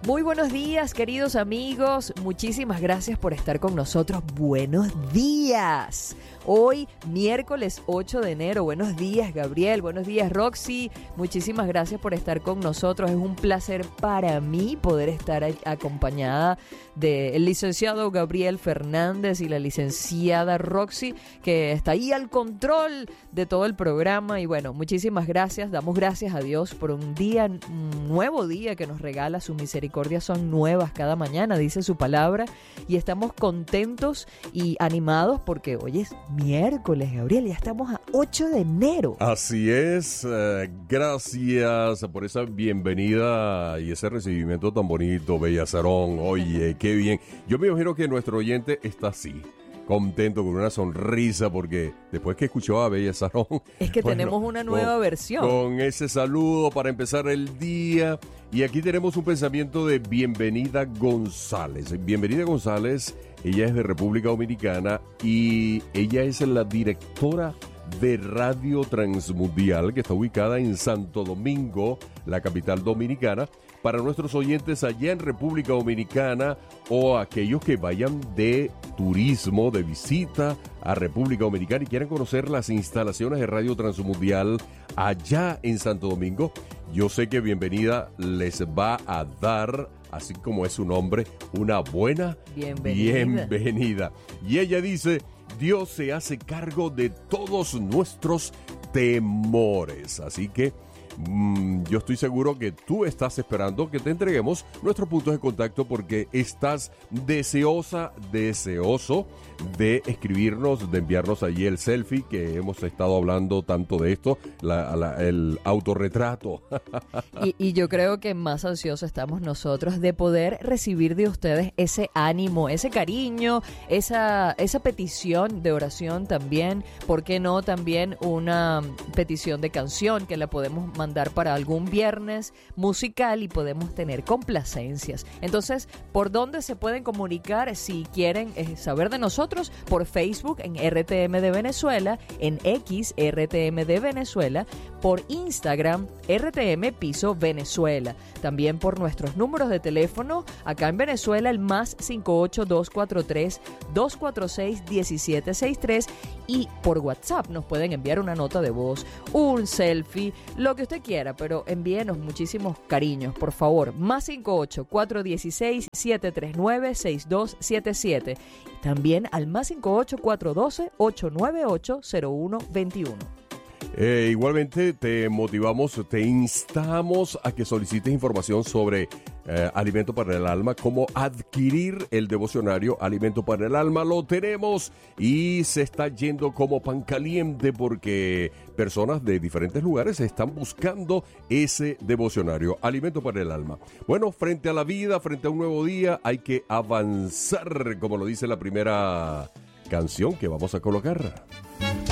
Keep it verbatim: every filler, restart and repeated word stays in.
Muy buenos días, queridos amigos. Muchísimas gracias por estar con nosotros. Buenos días. Hoy, miércoles ocho de enero. Buenos días, Gabriel. Buenos días, Roxy. Muchísimas gracias por estar con nosotros. Es un placer para mí poder estar acompañada del licenciado Gabriel Fernández y la licenciada Roxy, que está ahí al control de todo el programa. Y bueno, muchísimas gracias. Damos gracias a Dios por un día, un nuevo día que nos regala. Su misericordia son nuevas cada mañana, dice su palabra. Y estamos contentos y animados porque hoy es miércoles, Gabriel, ya estamos a ocho de enero. Así es, uh, gracias por esa bienvenida y ese recibimiento tan bonito, Bella Sarón. Oye, qué bien. Yo me imagino que nuestro oyente está así, contento, con una sonrisa, porque después que escuchó a Bella Sarón... Es que bueno, tenemos una nueva con, versión. Con ese saludo para empezar el día. Y aquí tenemos un pensamiento de Bienvenida González. Bienvenida González, ella es de República Dominicana y ella es la directora de Radio Transmundial, que está ubicada en Santo Domingo, la capital dominicana. Para nuestros oyentes allá en República Dominicana o aquellos que vayan de turismo, de visita a República Dominicana y quieran conocer las instalaciones de Radio Transmundial allá en Santo Domingo, yo sé que Bienvenida les va a dar, así como es su nombre, una buena bienvenida. bienvenida. Y ella dice: Dios se hace cargo de todos nuestros temores. Así que Mm, yo estoy seguro que tú estás esperando que te entreguemos nuestros puntos de contacto porque estás deseosa, deseoso de escribirnos, de enviarnos allí el selfie que hemos estado hablando tanto de esto, la, la, el autorretrato. Y, y yo creo que más ansiosos estamos nosotros de poder recibir de ustedes ese ánimo, ese cariño, esa, esa petición de oración también. ¿Por qué no también una petición de canción que la podemos mandar mandar para algún viernes musical y podemos tener complacencias? Entonces, ¿por dónde se pueden comunicar si quieren eh, saber de nosotros? Por Facebook en R T M de Venezuela, en X R T M de Venezuela, por Instagram R T M Piso Venezuela, también por nuestros números de teléfono acá en Venezuela, el más cinco ocho dos cuatro tres dos cuatro seis uno siete seis tres, y por WhatsApp nos pueden enviar una nota de voz, un selfie, lo que usted quiera, pero envíenos muchísimos cariños, por favor. Más cinco ocho cuatro uno seis siete tres nueve seis dos siete siete. También al más cinco ocho cuatro uno dos ocho nueve ocho cero uno dos uno. Eh, igualmente te motivamos, te instamos a que solicites información sobre eh, Alimento para el Alma, cómo adquirir el devocionario Alimento para el Alma. Lo tenemos y se está yendo como pan caliente porque personas de diferentes lugares están buscando ese devocionario Alimento para el Alma. Bueno, frente a la vida, frente a un nuevo día, hay que avanzar, como lo dice la primera canción que vamos a colocar.